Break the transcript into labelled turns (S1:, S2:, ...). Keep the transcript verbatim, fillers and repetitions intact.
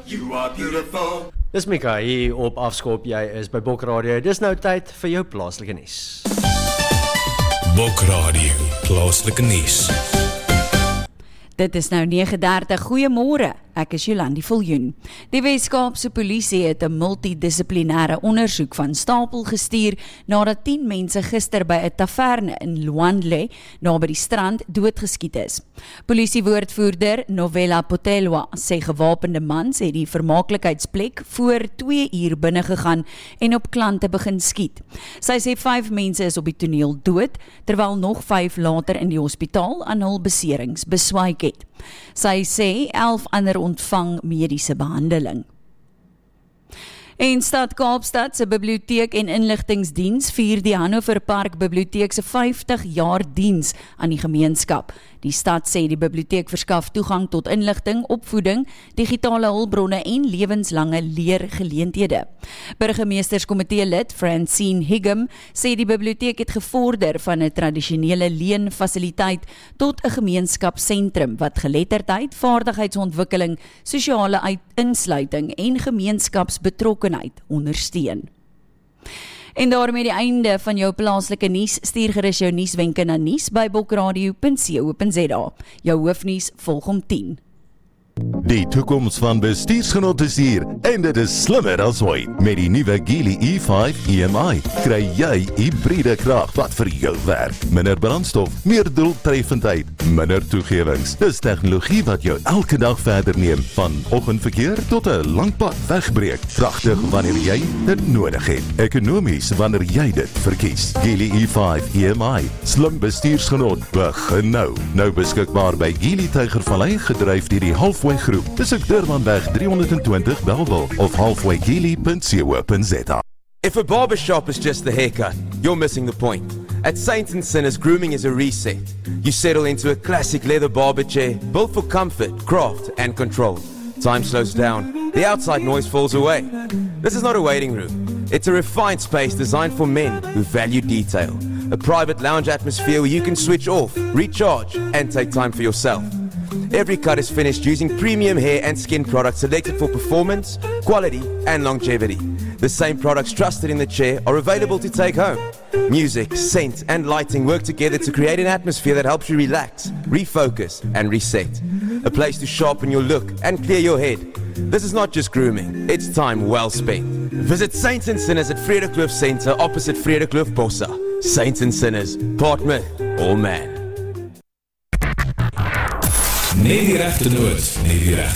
S1: You are beautiful.
S2: Dis Mika hier op Afskop, jy is by Bok Radio. Dis nou tyd vir jou plaaslike nuus.
S3: Bok Radio, plaaslike nuus.
S4: Dit is nou nege dertig, goeiemôre, ek is Jolandi Viljoen. Die Wes-Kaapse polisie het 'n multidissiplinêre ondersoek van stapel gestuur nadat tien mense gister by 'n taverne in Luandle, naby die strand, doodgeskiet is. Polisiewoordvoerder Novella Potelwa sê gewapende mans het die vermaaklikheidsplek voor twee uur binne gegaan en op klante begin skiet. Sy sê vyf mense is op die toneel dood, terwyl nog vyf later in die hospitaal aan hul beserings beswyk het. Sy sê elf ander ontvang mediese behandeling. En Stad Kaapstad se biblioteek en inligtingsdiens vier die Hannover Park Biblioteek se vyftig jaar diens aan die gemeenskap. Die stad sê die biblioteek verskaf toegang tot inligting, opvoeding, digitale hulpbronne en lewenslange leergeleenthede. Burgemeesterskomitee lid Francine Higham sê die biblioteek het gevorder van 'n tradisionele leenfasiliteit tot 'n gemeenskapsentrum wat geletterdheid, vaardigheidsontwikkeling, sosiale uit- insluiting en gemeenskapsbetrokkenheid ondersteun. En daarmee die einde van jou plaaslike nuus. Stuur gerus jou nuuswenke na nuus by bokradio punt co punt za. Jou hoofnuus volg om tien.
S5: Die toekoms van bestuursgenot is hier en dit is slimmer as ooit. Met die nuwe Geely E vyf E M I kry jy hybride krag wat vir jou werk. Minder brandstof, meer doeltreffendheid, minder toegewings. Dis tegnologie wat jou elke dag verder neem, van oggendverkeer tot 'n lang pad wegbreek. Kragtig wanneer jy dit nodig het. Ekonomies wanneer jy dit verkies. Geely E vyf E M I, slim bestuursgenot, begin nou. Nou beskikbaar by Geely Tygervallei, gedryf deur die Halfway Groep. Besoek Durbanweg drie honderd twintig Bellville of halfway geely punt co punt za.
S6: If a barbershop is just the haircut, you're missing the point. At Saints and Sinners, grooming is a reset. You settle into a classic leather barber chair, built for comfort, craft, and control. Time slows down, the outside noise falls away. This is not a waiting room. It's a refined space designed for men who value detail. A private lounge atmosphere where you can switch off, recharge, and take time for yourself. Every cut is finished using premium hair and skin products selected for performance, quality, and longevity. The same products trusted in the chair are available to take home. Music, scent, and lighting work together to create an atmosphere that helps you relax, refocus, and reset. A place to sharpen your look and clear your head. This is not just grooming, it's time well spent. Visit Saints and Sinners at Vredeklof Center opposite Vredeklof Bossa. Saints and Sinners, part myth, all man.
S3: Nee die regte noot, nee die regte